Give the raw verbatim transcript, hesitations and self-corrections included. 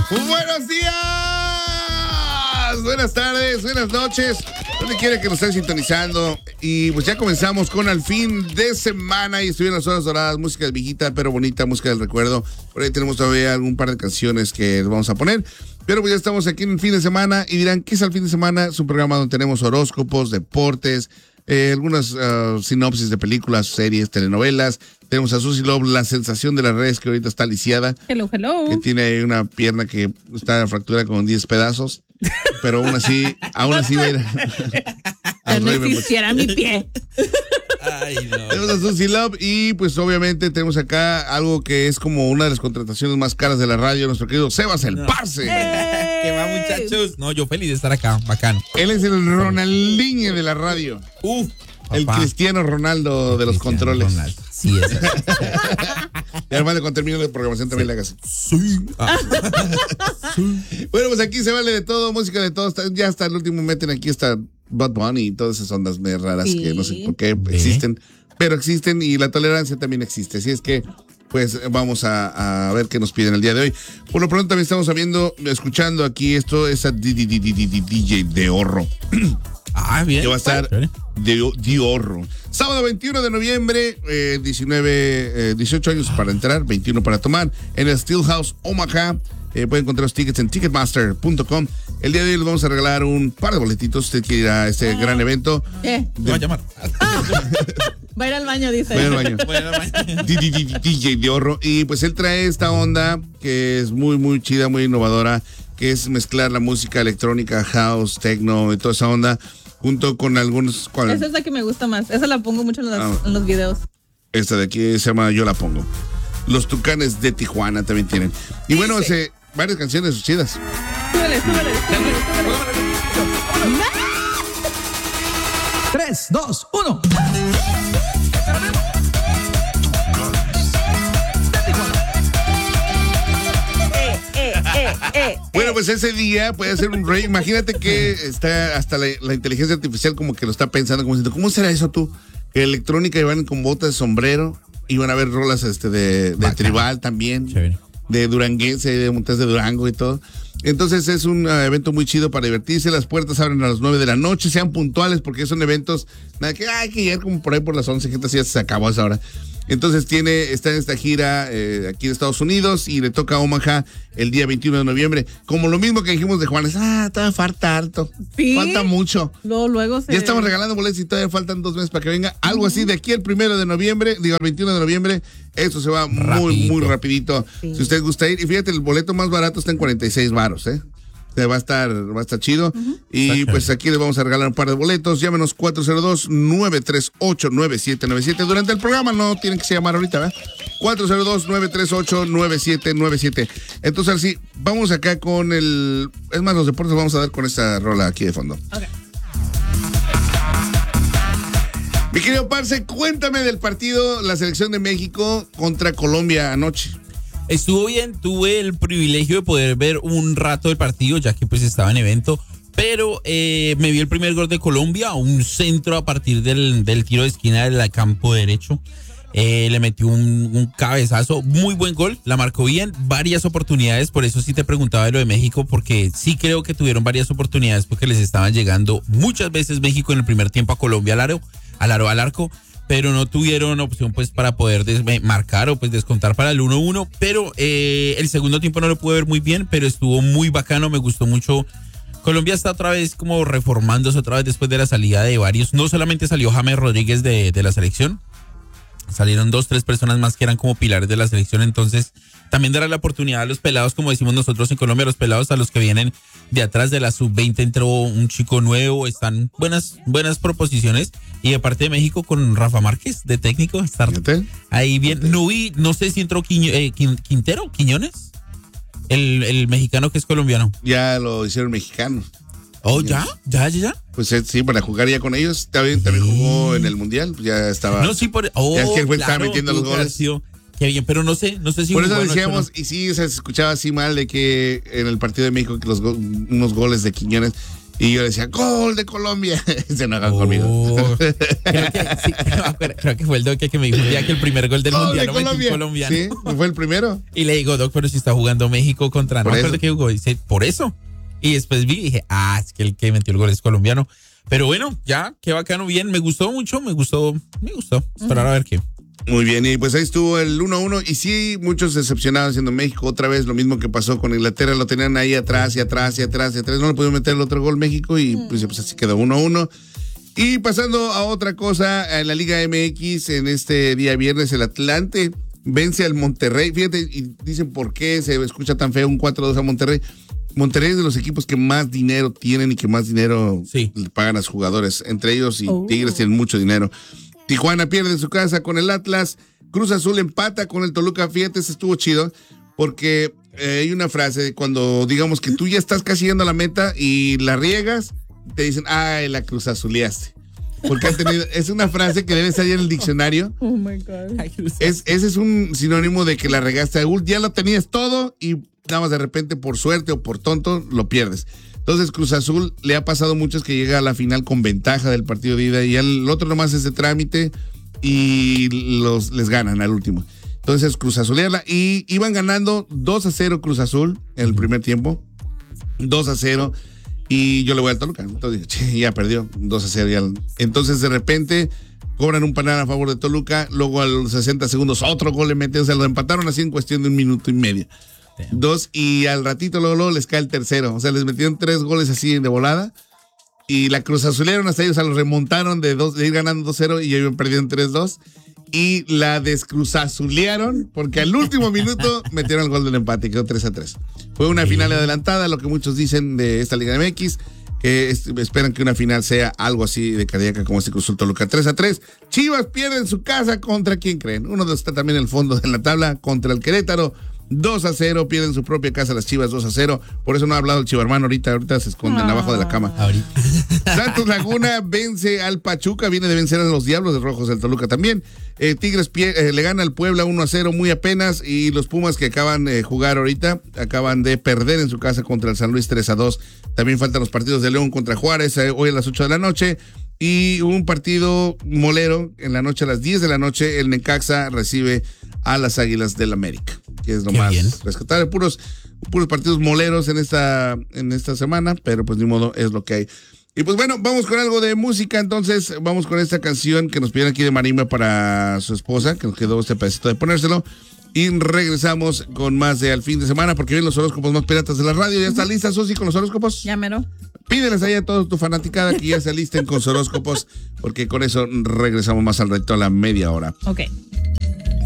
Buenos días, buenas tardes, buenas noches, donde quiera que nos estén sintonizando. Y pues ya comenzamos con el fin de semana y estuvieron las horas doradas, música de viejita pero bonita, música del recuerdo. Por ahí tenemos todavía algún par de canciones que les vamos a poner. Pero pues ya estamos aquí en el fin de semana y dirán, ¿qué es el fin de semana? Es un programa donde tenemos horóscopos, deportes, eh, algunas uh, sinopsis de películas, series, telenovelas. Tenemos a Susie Love, la sensación de las redes, que ahorita está lisiada. Hello, hello. Que tiene una pierna que está fracturada con diez pedazos. Pero aún así, aún así va a ir a no existiera mi pie. Ay, no. Tenemos a Susie Love y pues obviamente tenemos acá algo que es como una de las contrataciones más caras de la radio, nuestro querido Sebas el no. Parce. ¡Hey! ¿Qué va, muchachos? No, yo feliz de estar acá, bacano. Él es el Ronaldinho de la radio. Uf. El Papá. Cristiano Ronaldo El de los Cristiano controles. Ronaldo. Sí, es. Y además de con términos de programación también Sí. le hagas. Sí. Ah. Bueno, pues aquí se vale de todo, música de todo. Ya hasta el último meten aquí hasta Bad Bunny y todas esas ondas medio raras Sí. que no sé por qué ¿Ve? existen, pero existen y la tolerancia también existe. Así es que, pues vamos a, a ver qué nos piden el día de hoy. Por lo pronto también estamos viendo, escuchando aquí esto, esa D J de Horro. Ah, bien. Que va a estar Chévere. de Diorro. Sábado veintiuno de noviembre, eh, diecinueve, eh, dieciocho años para entrar, veintiuno para tomar, en el Steelhouse Omaha. Eh, pueden encontrar los tickets en ticketmaster punto com. El día de hoy les vamos a regalar un par de boletitos. Usted quiere ir a este gran evento. ¿Qué? Te va a llamar. Va a ir al baño, dice. Voy al baño. Bueno, mañana. D J Diorro. Y pues él trae esta onda que es muy, muy chida, muy innovadora, que es mezclar la música electrónica, house, techno y toda esa onda, junto con algunos... ¿cuál? Esa es la que me gusta más. Esa la pongo mucho en, las- Ah. en los videos. Esta de aquí se llama Yo la pongo. Los Tucanes de Tijuana también tienen. Y bueno, hace varias canciones chidas. Súbele, súbele, súbele, súbele. tres, dos, uno. Eh, eh, eh, eh. Bueno, pues ese día puede ser un rey. Imagínate que está hasta la, la inteligencia artificial como que lo está pensando, como diciendo, ¿cómo será eso tú? Que electrónica y van con botas de sombrero y van a ver rolas este de, de tribal también, Chévere. de duranguense, de Montes de Durango y todo. Entonces es un uh, evento muy chido para divertirse. Las puertas abren a las nueve de la noche. Sean puntuales porque son eventos, nada que hay que llegar como por ahí por las once, gente, así ya se acabó a esa hora. Entonces tiene, está en esta gira eh, aquí en Estados Unidos y le toca a Omaha el día veintiuno de noviembre. Como lo mismo que dijimos de Juanes, ah, todavía falta harto, Sí. falta mucho. Luego, luego se... Ya estamos regalando boletos y todavía faltan dos meses para que venga. Algo así de aquí el primero de noviembre, digo el veintiuno de noviembre, eso se va muy, Rapidito. muy rapidito. Sí. Si usted gusta ir, y fíjate, el boleto más barato está en cuarenta y seis varos, ¿eh? O sea, va a estar, va a estar chido. Y Está pues chévere. aquí les vamos a regalar un par de boletos. Llámenos cuatro cero dos, nueve tres ocho, nueve siete nueve siete. Durante el programa no tienen que se llamar ahorita, ¿verdad? cuatro cero dos, nueve tres ocho, nueve siete nueve siete. Entonces, así, vamos acá con el... Es más, los deportes vamos a dar con esta rola aquí de fondo. Ok. Mi querido Parce, cuéntame del partido, la selección de México contra Colombia anoche. Estuvo bien, tuve el privilegio de poder ver un rato del partido, ya que pues estaba en evento, pero eh, me vi el primer gol de Colombia, un centro a partir del, del tiro de esquina del campo derecho. Eh, le metió un, un cabezazo, muy buen gol, la marcó bien, varias oportunidades, por eso sí te preguntaba de lo de México, porque sí creo que tuvieron varias oportunidades porque les estaban llegando muchas veces México en el primer tiempo a Colombia al aro, al aro, al arco, pero no tuvieron opción pues para poder des- marcar o pues descontar para el uno uno, pero eh, el segundo tiempo no lo pude ver muy bien, pero estuvo muy bacano, me gustó mucho. Colombia está otra vez como reformándose otra vez después de la salida de varios, no solamente salió James Rodríguez de, de la selección, salieron dos, tres personas más que eran como pilares de la selección, entonces también dará la oportunidad a los pelados, como decimos nosotros en Colombia, los pelados a los que vienen de atrás de la sub veinte entró un chico nuevo, están buenas, buenas proposiciones, y de parte de México con Rafa Márquez de técnico, está Fíjate. ahí bien, no vi, no sé si entró Quiño- eh, Quin- Quintero, Quiñones, el, el mexicano que es colombiano. Ya lo hicieron mexicanos. Oh, ya, ya, ya, ya. Pues eh, sí, para jugar ya con ellos. También, también jugó en el Mundial, pues ya estaba. No, sí, por, oh, Ya es que el güey estaba claro, metiendo los tuvo que haber goles. sido- Qué bien, pero no sé, no sé si Por eso jugó anoche o decíamos, no. y sí, o sea, se escuchaba así mal de que en el partido de México que los go- unos goles de Quiñones. Y yo decía, gol de Colombia. Se enojan oh, conmigo. Creo que, sí, creo, creo que fue el Doc que me dijo un día que el primer gol del gol mundial de lo Colombia. colombiano. Sí, fue el primero. Y le digo, Doc, pero si está jugando México contra... Por no eso. recuerdo qué jugó. Dice, por eso. Y después vi y dije, ah, es que el que metió el gol es colombiano. Pero bueno, ya, qué bacano, bien. Me gustó mucho, me gustó, me gustó. Esperar uh-huh. a ver qué. Muy bien, y pues ahí estuvo el uno a uno, y sí, muchos decepcionados siendo México, otra vez lo mismo que pasó con Inglaterra, lo tenían ahí atrás y atrás y atrás y atrás, no le pudieron meter el otro gol México y pues, pues así quedó uno a uno. Y pasando a otra cosa, en la Liga M X, en este día viernes, el Atlante vence al Monterrey, fíjate, y dicen por qué se escucha tan feo un cuatro a dos a Monterrey. Monterrey es de los equipos que más dinero tienen y que más dinero sí. le pagan a sus jugadores, entre ellos y oh. Tigres tienen mucho dinero. Tijuana pierde en su casa con el Atlas. Cruz Azul empata con el Toluca. Fíjate, ese estuvo chido porque eh, hay una frase cuando digamos que tú ya estás casi llegando a la meta y la riegas, te dicen, ay, la Cruz Azuleaste. Porque han tenido, es una frase que debe salir en el diccionario. Oh my God. Es, ese es un sinónimo de que la regaste. Ya lo tenías todo y nada más de repente por suerte o por tonto lo pierdes. Entonces Cruz Azul le ha pasado muchos que llega a la final con ventaja del partido de ida y el otro nomás es de trámite y los les ganan al último. Entonces Cruz Azulearla y iban ganando dos a cero Cruz Azul en el primer tiempo, dos a cero y yo le voy al Toluca. Entonces che, ya perdió, dos a cero. Ya. Entonces de repente cobran un penal a favor de Toluca, luego a los sesenta segundos otro gol le meten, o sea, lo empataron así en cuestión de un minuto y medio. Dos, y al ratito luego, luego les cae el tercero. O sea, les metieron tres goles así de volada. Y la Cruz Azulearon hasta ellos, o sea, los remontaron de, dos, de ir ganando dos cero y ya iban perdiendo tres dos. Y la descruzazulearon porque al último minuto metieron el gol del empate, quedó tres a tres. Fue una sí. final adelantada, lo que muchos dicen de esta Liga M X, que es, esperan que una final sea algo así de cardíaca como este Cruz Azul Toluca. tres a tres. Chivas pierde en su casa contra quién creen. Uno de está también en el fondo de la tabla contra el Querétaro. dos a cero, pierden su propia casa las Chivas dos a cero. Por eso no ha hablado el Chivarmán ahorita, ahorita se esconden ah. abajo de la cama. Ahorita. Santos Laguna vence al Pachuca, viene de vencer a los Diablos de Rojos del Toluca también. Eh, Tigres pie, eh, le gana al Puebla uno a cero muy apenas y los Pumas que acaban de eh, jugar ahorita, acaban de perder en su casa contra el San Luis tres a dos. También faltan los partidos de León contra Juárez eh, hoy a las ocho de la noche. Y un partido molero en la noche a las diez de la noche, el Necaxa recibe a las Águilas del América, que es lo Qué más bien. rescatable. Puros, puros partidos moleros en esta, en esta semana, pero pues ni modo, es lo que hay. Y pues bueno, vamos con algo de música, entonces vamos con esta canción que nos pidieron aquí de Marimba para su esposa, que nos quedó este pedacito de ponérselo. Y regresamos con más de Al Fin de Semana, porque vienen los horóscopos más piratas de la radio. ¿Ya está lista, Susi, con los horóscopos? Ya mero. Pídeles ahí a toda tu fanaticada que ya se alisten con sus horóscopos, porque con eso regresamos más al reto a la media hora. Ok.